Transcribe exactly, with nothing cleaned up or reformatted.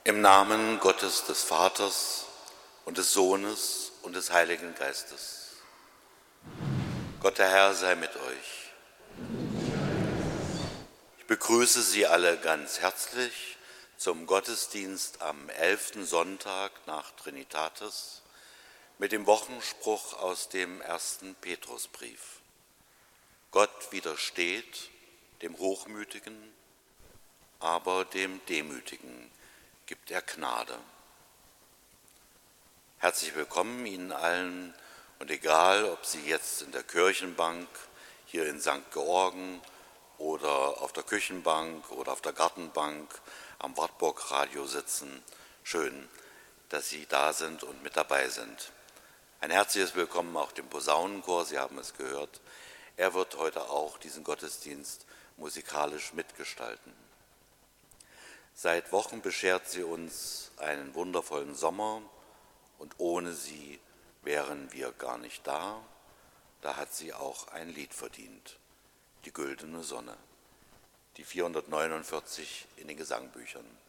Im Namen Gottes des Vaters und des Sohnes und des Heiligen Geistes. Gott der Herr sei mit euch. Ich begrüße Sie alle ganz herzlich zum Gottesdienst am elften Sonntag nach Trinitatis mit dem Wochenspruch aus dem ersten Petrusbrief. Gott widersteht dem Hochmütigen, aber dem Demütigen gibt er Gnade. Herzlich willkommen Ihnen allen und egal, ob Sie jetzt in der Kirchenbank hier in Sankt Georgen oder auf der Küchenbank oder auf der Gartenbank am Wartburg-Radio sitzen, schön, dass Sie da sind und mit dabei sind. Ein herzliches Willkommen auch dem Posaunenchor, Sie haben es gehört. Er wird heute auch diesen Gottesdienst musikalisch mitgestalten. Seit Wochen beschert sie uns einen wundervollen Sommer und ohne sie wären wir gar nicht da. Da hat sie auch ein Lied verdient, die Güldene Sonne, die vierhundertneunundvierzig in den Gesangbüchern.